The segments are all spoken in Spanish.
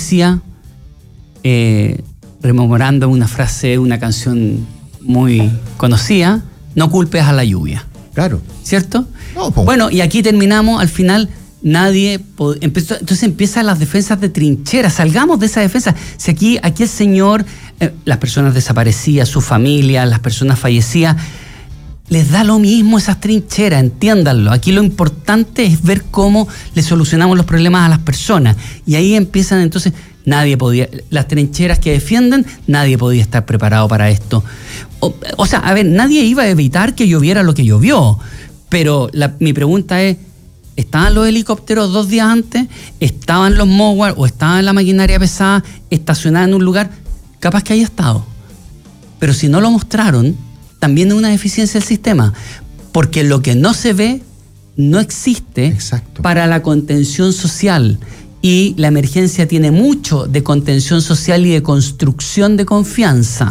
decía, rememorando una frase, una canción muy conocida, no culpes a la lluvia. Claro. ¿Cierto? No, pues. Bueno, y aquí terminamos, al final entonces empiezan las defensas de trinchera. Salgamos de esa defensa. Si aquí el señor, las personas desaparecidas, su familia, las personas fallecidas, les da lo mismo esas trincheras, entiéndanlo. Aquí lo importante es ver cómo le solucionamos los problemas a las personas. Y ahí empiezan entonces, las trincheras que defienden, nadie podía estar preparado para esto. O sea, a ver, nadie iba a evitar que lloviera lo que llovió. Pero mi pregunta es, ¿estaban los helicópteros 2 días antes? ¿Estaban los mowers o estaban la maquinaria pesada estacionada en un lugar? Capaz que haya estado. Pero si no lo mostraron, también es una deficiencia del sistema, porque lo que no se ve no existe. Exacto. Para la contención social, y la emergencia tiene mucho de contención social y de construcción de confianza.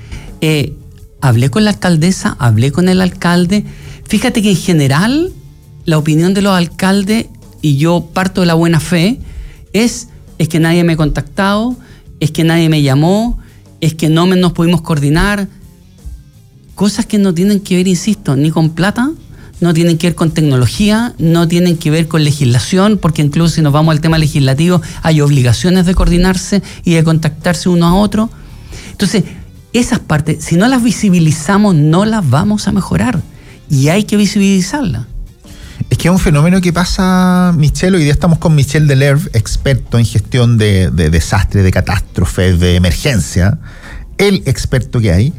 Hablé con la alcaldesa, hablé con el alcalde. Fíjate que en general la opinión de los alcaldes, y yo parto de la buena fe, es que nadie me ha contactado, es que nadie me llamó, es que no nos pudimos coordinar. Cosas que no tienen que ver, insisto, ni con plata, no tienen que ver con tecnología, no tienen que ver con legislación, porque incluso si nos vamos al tema legislativo, hay obligaciones de coordinarse y de contactarse uno a otro. Entonces, esas partes, si no las visibilizamos, no las vamos a mejorar. Y hay que visibilizarlas. Es que es un fenómeno que pasa, Michelle. Hoy día estamos con Michel Delerve, experto en gestión de desastres, de catástrofes, de emergencia. El experto que hay.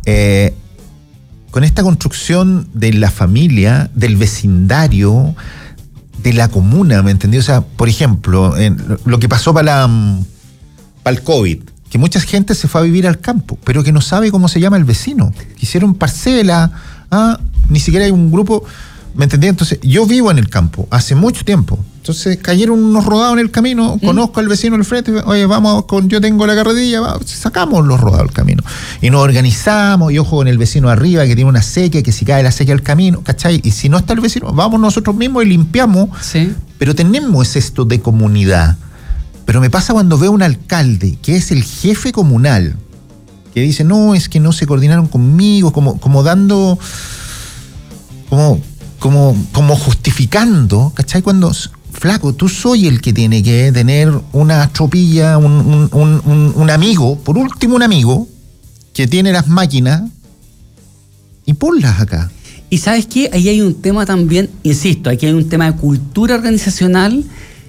Con esta construcción de la familia, del vecindario, de la comuna, ¿me entendí? O sea, por ejemplo, lo que pasó para el COVID, que mucha gente se fue a vivir al campo, pero que no sabe cómo se llama el vecino. Hicieron parcela, ni siquiera hay un grupo, ¿me entendí? Entonces, yo vivo en el campo hace mucho tiempo. Entonces, cayeron unos rodados en el camino, conozco al vecino del frente, oye, yo tengo la carretilla, sacamos los rodados del camino. Y nos organizamos, y ojo con el vecino arriba que tiene una sequía, que si cae la sequía al camino, ¿cachai? Y si no está el vecino, vamos nosotros mismos y limpiamos. Sí. Pero tenemos esto de comunidad. Pero me pasa cuando veo un alcalde, que es el jefe comunal, que dice, no, es que no se coordinaron conmigo, como dando, como justificando, ¿cachai? Cuando, flaco, tú soy el que tiene que tener una tropilla, un amigo, por último un amigo, que tiene las máquinas, y ponlas acá. Y ¿sabes qué? Ahí hay un tema también, insisto, aquí hay un tema de cultura organizacional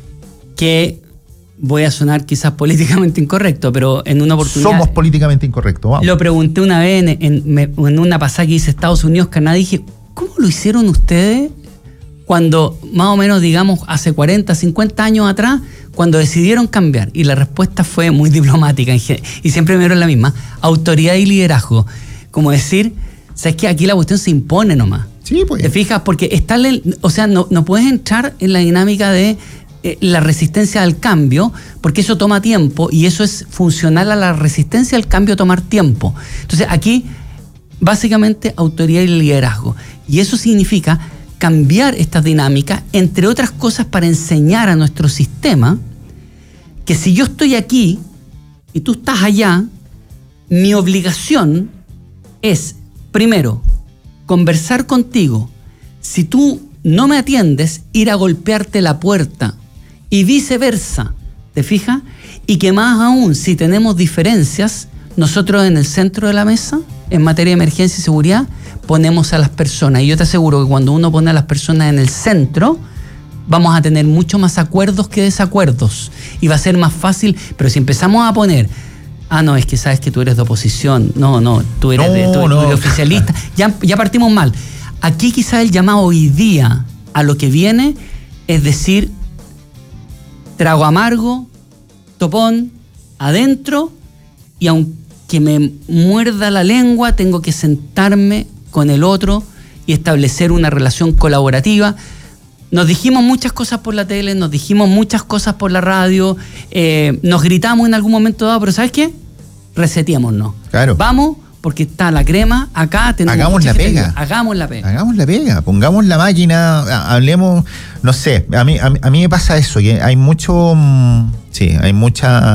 que voy a sonar quizás políticamente incorrecto, pero en una oportunidad... Somos políticamente incorrectos, vamos. Lo pregunté una vez en una pasada que hice Estados Unidos, Canadá, dije, ¿cómo lo hicieron ustedes cuando, más o menos, digamos, hace 40, 50 años atrás, cuando decidieron cambiar? Y la respuesta fue muy diplomática, y siempre me dieron la misma: autoridad y liderazgo. Como decir, ¿sabes qué? Aquí la cuestión se impone nomás. Sí, pues. ¿Te fijas? Porque no puedes entrar en la dinámica de la resistencia al cambio, porque eso toma tiempo, y eso es funcional a la resistencia al cambio, tomar tiempo. Entonces, aquí, básicamente, autoridad y liderazgo. Y eso significa cambiar estas dinámicas, entre otras cosas, para enseñar a nuestro sistema que si yo estoy aquí y tú estás allá, mi obligación es, primero, conversar contigo. Si tú no me atiendes, ir a golpearte la puerta, y viceversa, ¿te fijas? Y que más aún, si tenemos diferencias, nosotros en el centro de la mesa, en materia de emergencia y seguridad, ponemos a las personas. Y yo te aseguro que cuando uno pone a las personas en el centro, vamos a tener mucho más acuerdos que desacuerdos. Y va a ser más fácil. Pero si empezamos a poner, no, es que sabes que tú eres de oposición, no, tú eres eres oficialista, ya partimos mal. Aquí quizás el llamado hoy día a lo que viene es decir, trago amargo, topón, adentro, y aunque me muerda la lengua, tengo que sentarme con el otro y establecer una relación colaborativa. Nos dijimos muchas cosas por la tele, nos dijimos muchas cosas por la radio, nos gritamos en algún momento dado, pero ¿sabes qué? Reseteémonos. Claro. Vamos, porque está la crema acá. Hagamos la pega. Hagamos la pega, pongamos la máquina, hablemos, no sé, a mí me pasa eso, que hay mucho, hay mucha